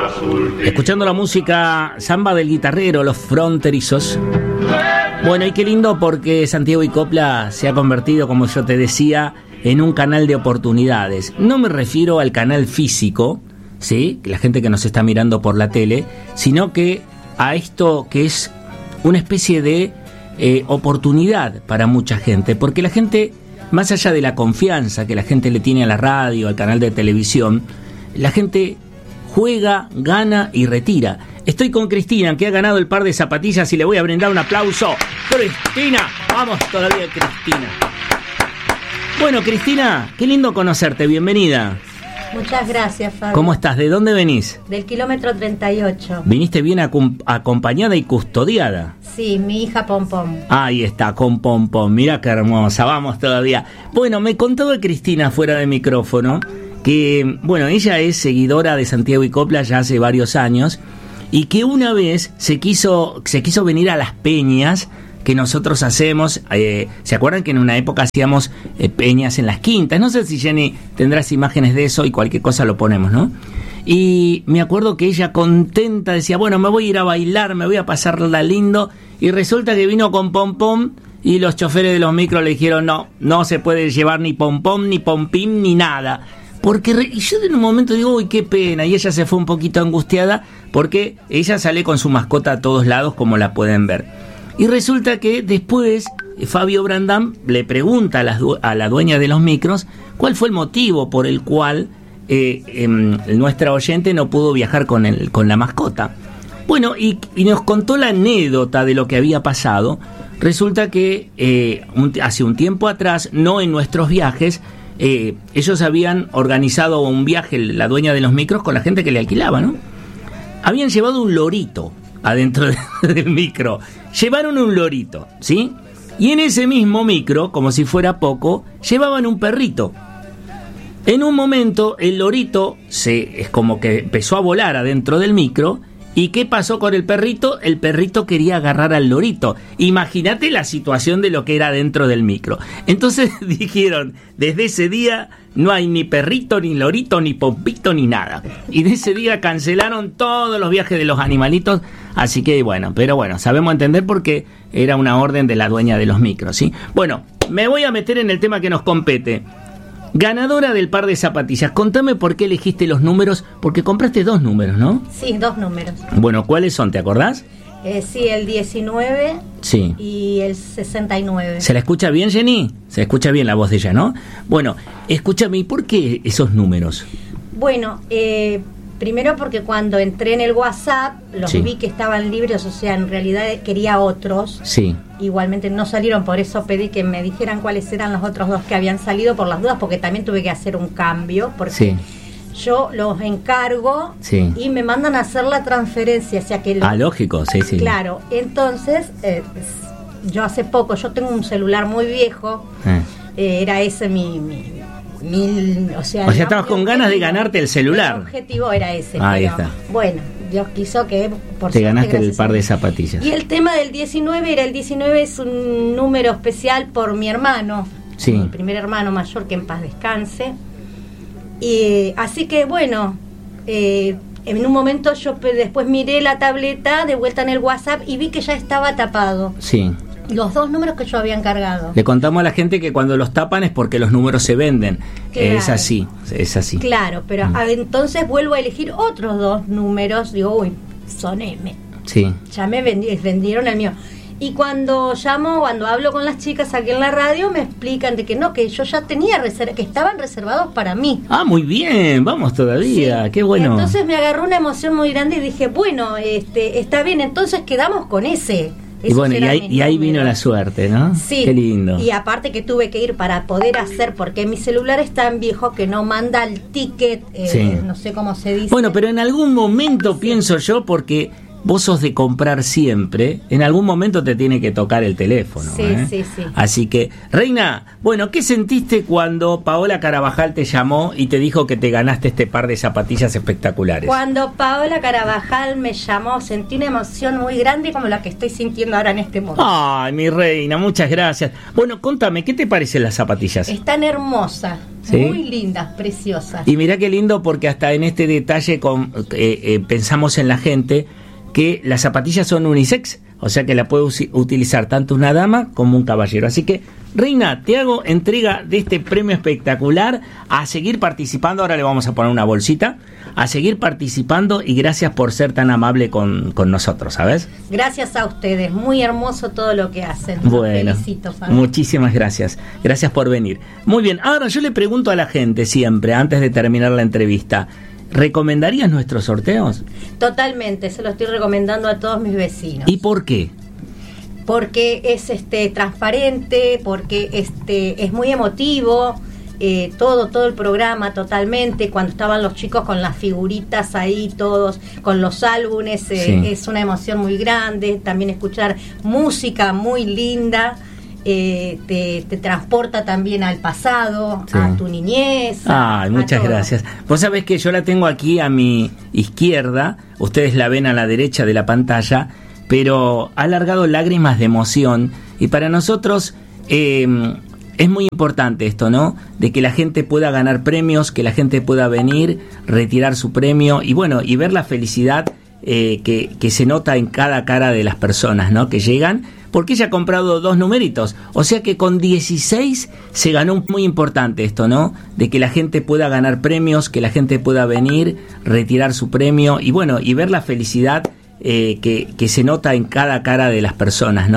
Escuchando la música samba del guitarrero, Los Fronterizos. Bueno, y qué lindo porque Santiago y Copla se ha convertido, como yo te decía, en un canal de oportunidades. No me refiero al canal físico, ¿sí?, la gente que nos está mirando por la tele, sino que a esto que es una especie de oportunidad para mucha gente, porque la gente, más allá de la confianza que la gente le tiene a la radio, al canal de televisión, la gente juega, gana y retira. Estoy con Cristina, que ha ganado el par de zapatillas, y le voy a brindar un aplauso. ¡Cristina! ¡Vamos todavía, Cristina! Bueno, Cristina, qué lindo conocerte, bienvenida. Muchas gracias, Fabio. ¿Cómo estás? ¿De dónde venís? Del kilómetro 38. ¿Viniste bien acompañada y custodiada? Sí, mi hija Pom Pom. Ahí está, con Pom Pom. Mirá qué hermosa, vamos todavía. Bueno, me contaba Cristina fuera de micrófono que, bueno, ella es seguidora de Santiago y Copla ya hace varios años, y que una vez se quiso venir a las peñas que nosotros hacemos. ¿Se acuerdan que en una época hacíamos peñas en las quintas? No sé si Jenny tendrás imágenes de eso, y cualquier cosa lo ponemos, ¿no? Y me acuerdo que ella contenta decía, bueno, me voy a ir a bailar, me voy a pasarla lindo, y resulta que vino con Pom Pom, y los choferes de los micros le dijeron, no se puede llevar ni Pom Pom, ni Pompín, ni nada. Y yo en un momento digo, uy, qué pena, y ella se fue un poquito angustiada, porque ella sale con su mascota a todos lados, como la pueden ver. Y resulta que después Fabio Brandam le pregunta a la dueña de los micros cuál fue el motivo por el cual nuestra oyente no pudo viajar con la mascota. Bueno, y nos contó la anécdota de lo que había pasado. Resulta que hace un tiempo atrás, no en nuestros viajes, ellos habían organizado un viaje, la dueña de los micros, con la gente que le alquilaba, ¿no? Habían llevado un lorito adentro del micro. Llevaron un lorito, ¿sí? Y en ese mismo micro, como si fuera poco, llevaban un perrito. En un momento el lorito es como que empezó a volar adentro del micro. ¿Y qué pasó con el perrito? El perrito quería agarrar al lorito. Imagínate la situación de lo que era dentro del micro. Entonces dijeron, desde ese día no hay ni perrito, ni lorito, ni pompito, ni nada. Y de ese día cancelaron todos los viajes de los animalitos. Así que bueno, pero bueno, sabemos entender porque era una orden de la dueña de los micros, ¿sí? Bueno, me voy a meter en el tema que nos compete. Ganadora del par de zapatillas, contame por qué elegiste los números, porque compraste 2 números, ¿no? Sí, 2 números. Bueno, ¿cuáles son? ¿Te acordás? Sí, el 19 sí. Y el 69. ¿Se la escucha bien, Jenny? Se escucha bien la voz de ella, ¿no? Bueno, escúchame, ¿y por qué esos números? Bueno, primero porque cuando entré en el WhatsApp los sí. vi que estaban libres, o sea, en realidad quería otros. Sí. Igualmente no salieron, por eso pedí que me dijeran cuáles eran los otros 2 que habían salido, por las dudas, porque también tuve que hacer un cambio, porque sí. yo los encargo sí. y me mandan a hacer la transferencia, o sea que... lógico, sí, sí. Claro, entonces, yo hace poco, yo tengo un celular muy viejo, era ese o sea, estabas con ganas de ganarte el celular. El objetivo era ese. Ahí está. Bueno, Dios quiso que te ganaste el par de zapatillas. Y el tema del 19 era, el 19 es un número especial por mi hermano, sí. mi primer hermano mayor, que en paz descanse. Y así que bueno, en un momento yo después miré la tableta de vuelta en el WhatsApp y vi que ya estaba tapado. Sí. Los 2 números que yo había encargado. Le contamos a la gente que cuando los tapan es porque los números se venden. Claro. Es así. Claro, pero entonces vuelvo a elegir otros 2 números. Digo, uy, son M. Sí. Ya me vendieron el mío. Y cuando hablo con las chicas aquí en la radio, me explican de que no, que yo ya tenía que estaban reservados para mí. Ah, muy bien, vamos todavía, sí. Qué bueno. Entonces me agarró una emoción muy grande y dije, bueno, está bien, entonces quedamos con ese. Y bueno, y ahí vino la suerte, ¿no? Sí. Qué lindo. Y aparte que tuve que ir para poder hacer, porque mi celular es tan viejo que no manda el ticket, sí. No sé cómo se dice. Bueno, pero en algún momento sí. Pienso yo, porque vos sos de comprar siempre, en algún momento te tiene que tocar el teléfono. Sí. Así que, Reina, bueno, ¿qué sentiste cuando Paola Carabajal te llamó y te dijo que te ganaste este par de zapatillas espectaculares? Cuando Paola Carabajal me llamó, sentí una emoción muy grande como la que estoy sintiendo ahora en este momento. Ay, mi reina, muchas gracias. Bueno, contame, ¿qué te parecen las zapatillas? Están hermosas. ¿Sí? Muy lindas, preciosas. Y mirá qué lindo, porque hasta en este detalle pensamos en la gente, que las zapatillas son unisex, o sea que la puede utilizar tanto una dama como un caballero. Así que, Reina, te hago entrega de este premio espectacular, a seguir participando. Ahora le vamos a poner una bolsita, a seguir participando, y gracias por ser tan amable con nosotros, ¿sabes? Gracias a ustedes, muy hermoso todo lo que hacen. Bueno, los felicito, Fabi. Muchísimas gracias. Gracias por venir. Muy bien, ahora yo le pregunto a la gente siempre, antes de terminar la entrevista, ¿recomendarías nuestros sorteos? Totalmente, se lo estoy recomendando a todos mis vecinos. ¿Y por qué? Porque es transparente, porque es muy emotivo, todo el programa totalmente. Cuando estaban los chicos con las figuritas ahí, todos con los álbumes, Sí. es una emoción muy grande. También escuchar música muy linda. Te transporta también al pasado, Sí. a tu niñez. Ay, muchas todo. gracias. Vos sabés que yo la tengo aquí a mi izquierda, ustedes la ven a la derecha de la pantalla, pero ha largado lágrimas de emoción, y para nosotros es muy importante esto, ¿no? De que la gente pueda ganar premios, que la gente pueda venir, retirar su premio, y bueno, y ver la felicidad que se nota en cada cara de las personas, ¿no? Que llegan, porque ella ha comprado 2 numeritos, o sea que con 16 se ganó muy importante esto, ¿no? De que la gente pueda ganar premios, que la gente pueda venir, retirar su premio, y bueno, y ver la felicidad que se nota en cada cara de las personas, ¿no?